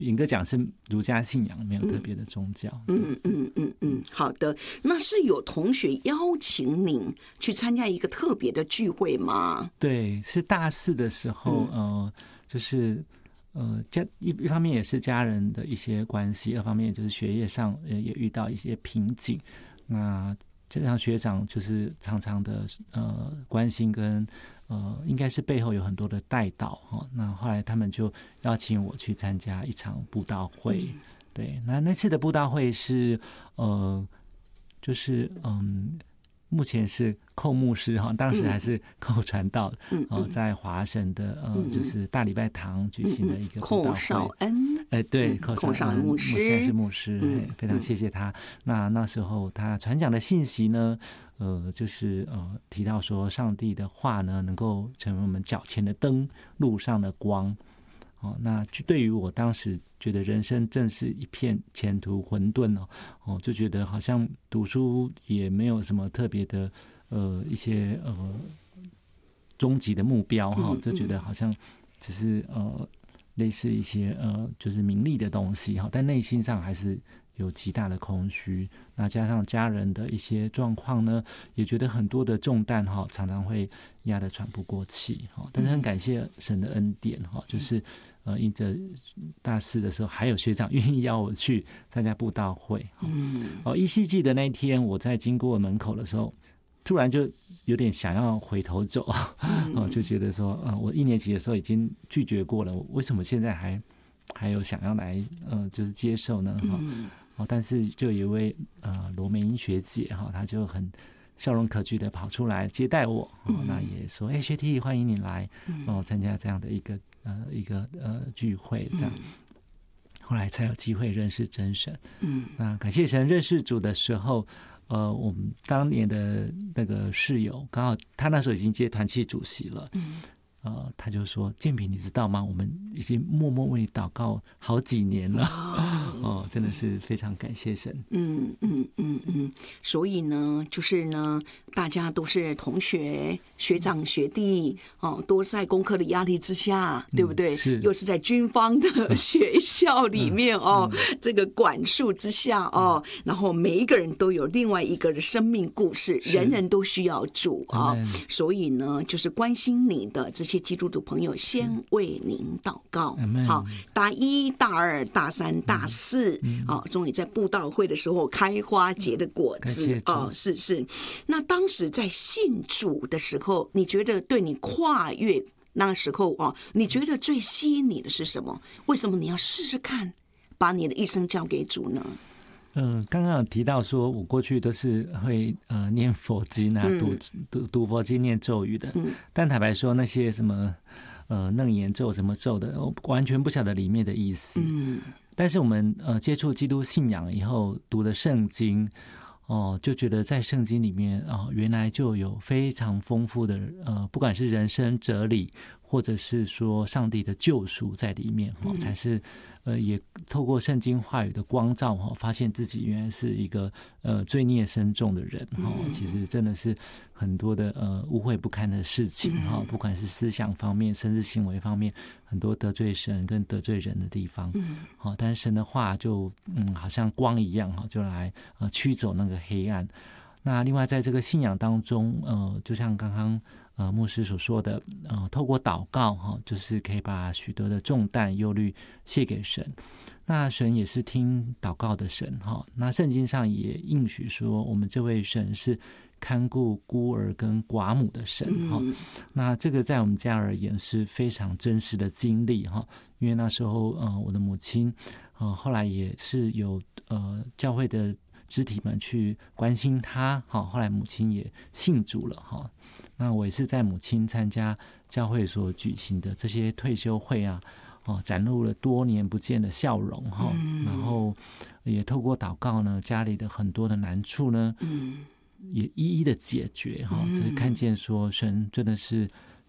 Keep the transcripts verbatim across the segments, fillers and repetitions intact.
严格讲是儒家信仰，没有特别的宗教。 嗯嗯嗯嗯，好的。那是有同学邀请您去参加一个特别的聚会吗？ 对，是大四的时候，嗯、呃，就是呃，家一一方面也是家人的一些关系，二方面就是学业上也遇到一些瓶颈。那这样学长就是常常的呃关心跟呃，应该是背后有很多的带导哈。那后来他们就邀请我去参加一场布道会，嗯、对，那那次的布道会是呃，就是嗯。目前是寇牧师哈，当时还是寇传道，嗯呃、在华神的呃，嗯、就是大礼拜堂举行的一个布道会。寇少恩， 哎、呃，对，寇寇少恩牧师， 现在是牧师，嗯、非常谢谢他。那那时候他传讲的信息呢，呃，就是呃提到说，上帝的话呢，能够成为我们脚前的灯，路上的光。哦，那对于我当时觉得人生正是一片前途混沌哦，哦，就觉得好像读书也没有什么特别的呃一些呃终极的目标哈、哦，就觉得好像只是呃类似一些呃就是名利的东西哈，但内心上还是有极大的空虚。那加上家人的一些状况呢，也觉得很多的重担哈，常常会压得喘不过气哈。但是很感谢神的恩典哈，就是呃，因着大四的时候，还有学长愿意邀我去参加布道会。嗯，哦，依稀记得那一天我在经过门口的时候，突然就有点想要回头走，哦，就觉得说，呃，我一年级的时候已经拒绝过了，为什么现在还还有想要来呃，就是接受呢？哈、嗯。哦，但是就有一位呃罗美英学姐哈，她就很笑容可掬的跑出来接待我，哦，那也说，哎、欸，学弟欢迎你来哦参加这样的一个呃一个呃聚会，这样，后来才有机会认识真神。嗯，那感谢神，认识主的时候，呃，我们当年的那个室友刚好他那时候已经接团契主席了。嗯。呃，他就说：“建平，你知道吗？我们已经默默为你祷告好几年了。哦，真的是非常感谢神。 嗯嗯嗯嗯，所以呢，就是呢，大家都是同学、学长、学弟哦，都在功课的压力之下，对不对？ 嗯、是， 又是在军方的学校里面、嗯、哦、嗯，这个管束之下哦，嗯、然后每一个人都有另外一个的生命故事，人人都需要主啊、哦，所以呢，就是关心你的这些。些基督徒朋友先为您祷告。好，大一、大二、大三、大四，嗯哦、终于在布道会的时候开花结的果子哦，是是。那当时在信主的时候，你觉得对你跨越那时候哦，你觉得最吸引你的是什么？为什么你要试试看，把你的一生交给主呢？ 嗯，刚刚有提到说，我过去都是会呃念佛经啊，读读读佛经、念咒语的。嗯，但坦白说，那些什么呃楞严咒、什么咒的，我完全不晓得里面的意思。嗯，但是我们呃接触基督信仰以后，读了圣经，哦、呃，就觉得在圣经里面啊、呃，原来就有非常丰富的呃，不管是人生哲理，或者是说上帝的救赎在里面，哦，才是。呃，也透过圣经话语的光照哈，发现自己原来是一个呃罪孽深重的人哈。其实真的是很多的呃污秽不堪的事情哈，不管是思想方面，甚至行为方面，很多得罪神跟得罪人的地方。好，但是神的话就嗯，好像光一样哈，就来呃驱走那个黑暗。那另外在这个信仰当中，呃，就像刚刚。呃，牧师所说的，呃，透过祷告哈，就是可以把许多的重担、忧虑卸给神。那神也是听祷告的神哈。那圣经上也应许说，我们这位神是看顾孤儿跟寡母的神哈。嗯、那这个在我们家而言是非常真实的经历哈。因为那时候呃，我的母亲呃后来也是有呃教会的肢体们去关心他，好，后来母亲也信主了哈。那我也是在母亲参加教会所举行的这些退休会啊，哦，展露了多年不见的笑容哈。嗯、然后也透过祷告呢，家里的很多的难处呢，嗯、也一一的解决哈。这、嗯、看见说神真的是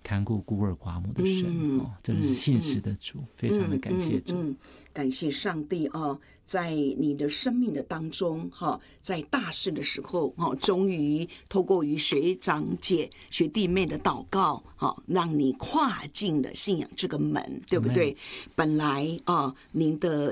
看顾孤儿寡母的神、嗯、哦，真的是信实的主、嗯、非常的感谢主、嗯嗯嗯、 感谢上帝哦，在你的生命的当中哈，在大事的时候哈，终于透过于学长姐学弟妹的祷告哈，让你跨进了信仰这个门，对不对？本来啊，您的